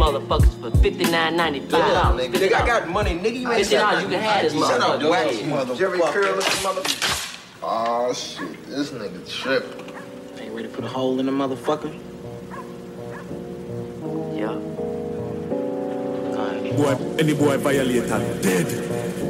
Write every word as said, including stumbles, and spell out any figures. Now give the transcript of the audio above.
motherfuckers for fifty-nine ninety-five. Nigga, nigga, I got money, nigga. You ain't fifty dollars, you can have this Shut up, motherfucker. wax motherfucker. Jerry Curl looking motherfucker. Oh shit, this nigga tripping. Ain't ready to put a hole in the motherfucker? Yeah. Boy, any boy violate and dead.